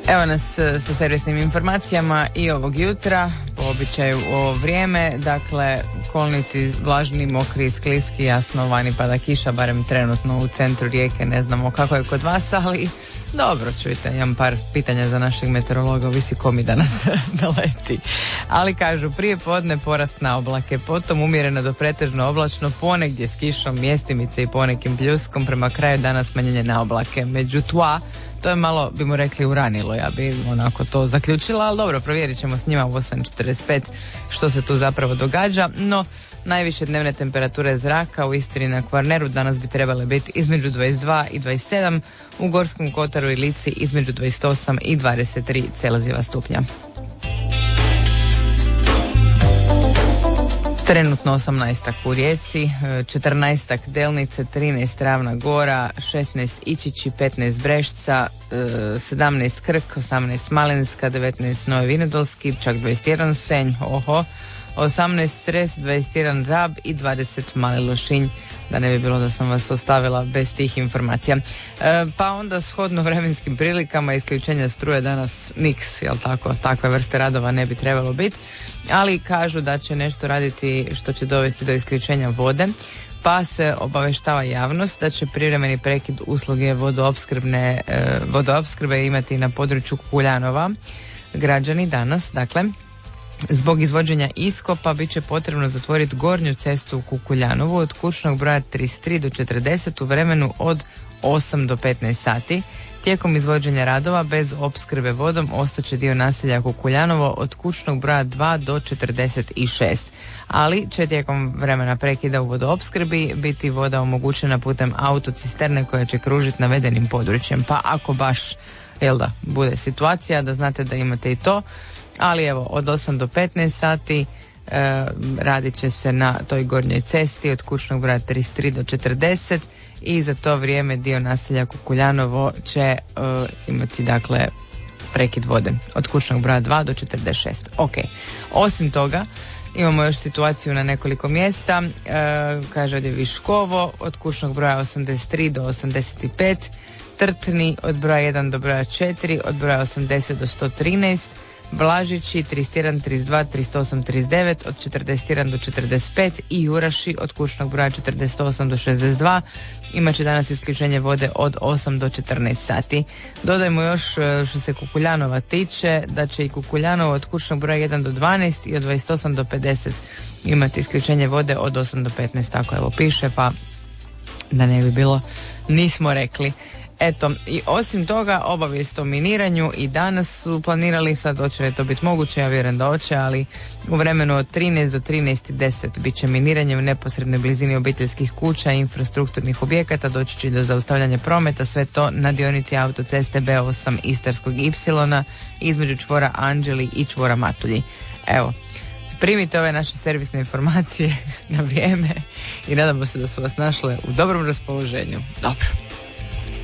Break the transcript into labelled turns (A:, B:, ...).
A: Evo nas sa servisnim informacijama i ovog jutra, po običaju u ovo vrijeme. Dakle, kolnici vlažni, mokri, skliski, jasno, vani pada kiša, barem trenutno u centru Rijeke. Ne znamo kako je kod vas, ali dobro, čujte, imam par pitanja za našeg meteorologa, ovisi ko mi danas naleti. Ali kažu, prije podne porast na oblake, potom umjereno do pretežno oblačno, ponegdje s kišom, mjestimice i ponekim pljuskom, prema kraju dana smanjenje na oblake. Međutim, to je malo, bi mu rekli, uranilo, ja bi onako to zaključila, ali dobro, provjerit ćemo s njima u 8:45 što se tu zapravo događa. No, najviše dnevne temperature zraka u Istri na Kvarneru danas bi trebale biti između 22 i 27, u Gorskom Kotaru i Lici između 28 i 23 Celzijeva stupnja. Trenutno 18 u Rijeci, 14 Delnice, 13 Ravna Gora, 16 Ičići, 15 Brešca, 17 Krk, 18 Smalenska, 19 Novi Vinodolski, čak 21 Senj, 18 Cres, 21 Rab i 20 Mali Lošinj, da ne bi bilo da sam vas ostavila bez tih informacija. Pa onda shodno vremenskim prilikama isključenja struje danas niks, jel tako, takve vrste radova ne bi trebalo biti, ali kažu da će nešto raditi što će dovesti do isključenja vode, pa se obaveštava javnost da će privremeni prekid usluge vodoopskrbe imati na području Kukuljanova. Građani danas, dakle, zbog izvođenja iskopa bit će potrebno zatvoriti gornju cestu u Kukuljanovu od kućnog broja 33 do 40 u vremenu od 8 do 15 sati. Tijekom izvođenja radova bez opskrbe vodom ostaće dio naselja Kukuljanovo od kućnog broja 2 do 46, ali će tijekom vremena prekida u vodoopskrbi biti voda omogućena putem autocisterne koja će kružiti navedenim područjem, pa ako baš, jel da, bude situacija da znate da imate i to. Ali evo, od 8 do 15 sati radit će se na toj gornjoj cesti od kućnog broja 33 do 40 i za to vrijeme dio naselja Kukuljanovo će imati, dakle, prekid vode od kućnog broja 2 do 46. Ok. Osim toga, imamo još situaciju na nekoliko mjesta. Kaže ovdje Viškovo od kućnog broja 83 do 85, Trtni od broja 1 do broja 4, od broja 80 do 113, Blažići 31, 32, 38, 39, od 41 do 45 i Juraši od kućnog broja 48 do 62. Imat će danas isključenje vode od 8 do 14 sati. Dodajmo još što se Kukuljanova tiče da će i Kukuljanovo od kućnog broja 1 do 12 i od 28 do 50 imati isključenje vode od 8 do 15, tako evo piše, pa da ne bi bilo nismo rekli. Eto, i osim toga obavijest o miniranju i danas su planirali, sad hoće li to biti moguće, ja vjerujem da hoće, ali u vremenu od 13 do 13:10 bit će miniranje u neposrednoj blizini obiteljskih kuća i infrastrukturnih objekata, doći će do zaustavljanja prometa, sve to na dionici autoceste B8 Istarskog Y između čvora Anđeli i čvora Matulji. Evo, primite ove naše servisne informacije na vrijeme i nadamo se da su vas našle u dobrom raspoloženju. Dobro.